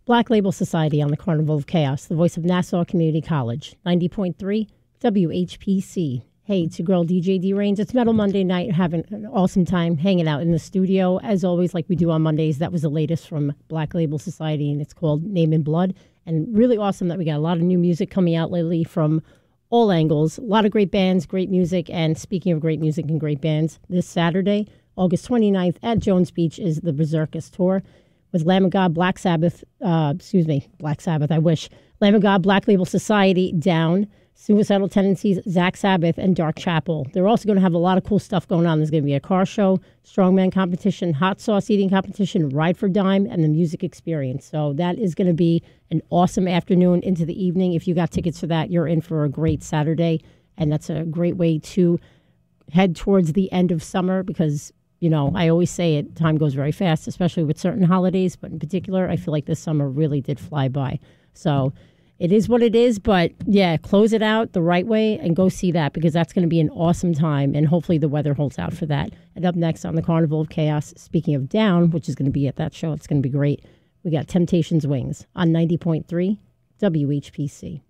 Black Label Society on the Carnival of Chaos, the voice of Nassau Community College, 90.3 WHPC. Hey, it's your girl DJ D Rains. It's Metal Monday night, having an awesome time hanging out in the studio. As always, like we do on Mondays, that was the latest from Black Label Society, and it's called Name in Blood. And really awesome that we got a lot of new music coming out lately from all angles. A lot of great bands, great music. And speaking of great music and great bands, this Saturday, August 29th at Jones Beach is the Berserkers Tour with Lamb of God, Black Sabbath, Black Sabbath, I wish. Lamb of God, Black Label Society, Down, Suicidal Tendencies, Zach Sabbath, and Dark Chapel. They're also going to have a lot of cool stuff going on. There's going to be a car show, strongman competition, hot sauce eating competition, ride for dime, and the music experience. So that is going to be an awesome afternoon into the evening. If you got tickets for that, you're in for a great Saturday. And that's a great way to head towards the end of summer because, you know, I always say it, time goes very fast, especially with certain holidays. But in particular, I feel like this summer really did fly by. So it is what it is, but yeah, close it out the right way and go see that because that's going to be an awesome time, and hopefully the weather holds out for that. And up next on the Carnival of Chaos, speaking of Down, which is going to be at that show, it's going to be great, we got Temptations Wings on 90.3 WHPC.